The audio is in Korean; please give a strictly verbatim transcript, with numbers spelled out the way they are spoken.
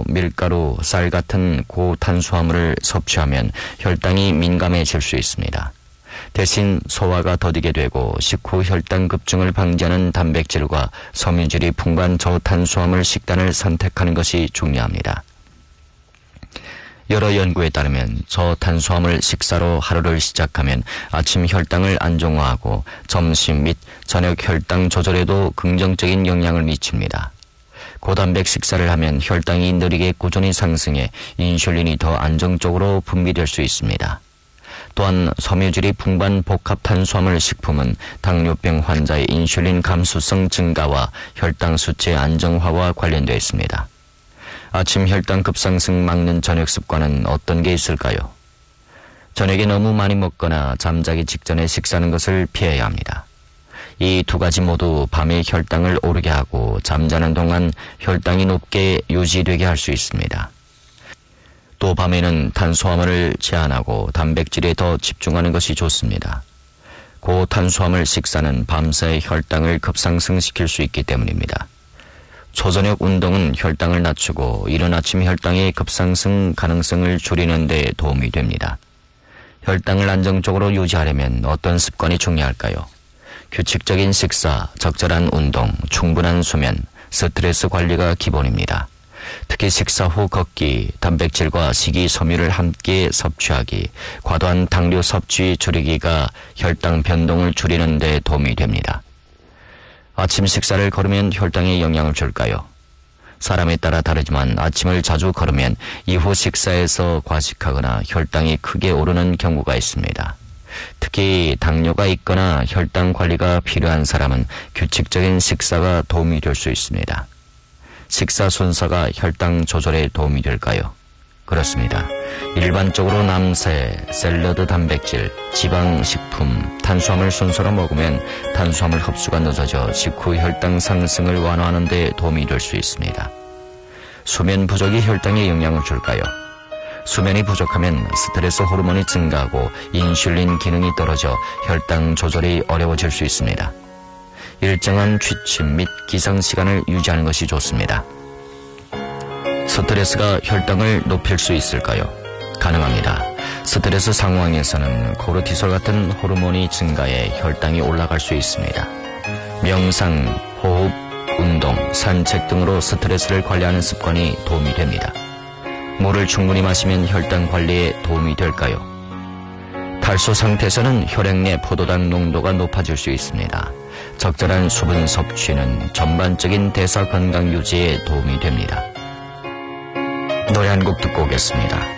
채소, 밀가루, 쌀 같은 고탄수화물을 섭취하면 혈당이 민감해질 수 있습니다. 대신 소화가 더디게 되고 식후 혈당 급증을 방지하는 단백질과 섬유질이 풍부한 저탄수화물 식단을 선택하는 것이 중요합니다. 여러 연구에 따르면 저탄수화물 식사로 하루를 시작하면 아침 혈당을 안정화하고 점심 및 저녁 혈당 조절에도 긍정적인 영향을 미칩니다. 고단백 식사를 하면 혈당이 느리게 꾸준히 상승해 인슐린이 더 안정적으로 분비될 수 있습니다. 또한 섬유질이 풍부한 복합탄수화물 식품은 당뇨병 환자의 인슐린 감수성 증가와 혈당 수치 안정화와 관련되어 있습니다. 아침 혈당 급상승 막는 저녁 습관은 어떤 게 있을까요? 저녁에 너무 많이 먹거나 잠자기 직전에 식사하는 것을 피해야 합니다. 이 두 가지 모두 밤에 혈당을 오르게 하고 잠자는 동안 혈당이 높게 유지되게 할 수 있습니다. 또 밤에는 탄수화물을 제한하고 단백질에 더 집중하는 것이 좋습니다. 고탄수화물 식사는 밤새 혈당을 급상승시킬 수 있기 때문입니다. 초저녁 운동은 혈당을 낮추고 이른 아침 혈당의 급상승 가능성을 줄이는 데 도움이 됩니다. 혈당을 안정적으로 유지하려면 어떤 습관이 중요할까요? 규칙적인 식사, 적절한 운동, 충분한 수면, 스트레스 관리가 기본입니다. 특히 식사 후 걷기, 단백질과 식이섬유를 함께 섭취하기, 과도한 당류 섭취 줄이기가 혈당 변동을 줄이는 데 도움이 됩니다. 아침 식사를 거르면 혈당에 영향을 줄까요? 사람에 따라 다르지만 아침을 자주 거르면 이후 식사에서 과식하거나 혈당이 크게 오르는 경우가 있습니다. 특히 당뇨가 있거나 혈당 관리가 필요한 사람은 규칙적인 식사가 도움이 될 수 있습니다. 식사 순서가 혈당 조절에 도움이 될까요? 그렇습니다. 일반적으로 남새, 샐러드 단백질, 지방 식품, 탄수화물 순서로 먹으면 탄수화물 흡수가 늦어져 식후 혈당 상승을 완화하는 데 도움이 될 수 있습니다. 수면 부족이 혈당에 영향을 줄까요? 수면이 부족하면 스트레스 호르몬이 증가하고 인슐린 기능이 떨어져 혈당 조절이 어려워질 수 있습니다. 일정한 취침 및 기상 시간을 유지하는 것이 좋습니다. 스트레스가 혈당을 높일 수 있을까요? 가능합니다. 스트레스 상황에서는 코르티솔 같은 호르몬이 증가해 혈당이 올라갈 수 있습니다. 명상, 호흡, 운동, 산책 등으로 스트레스를 관리하는 습관이 도움이 됩니다. 물을 충분히 마시면 혈당 관리에 도움이 될까요? 탈수 상태에서는 혈액 내 포도당 농도가 높아질 수 있습니다. 적절한 수분 섭취는 전반적인 대사 건강 유지에 도움이 됩니다. 노래 한 곡 듣고 오겠습니다.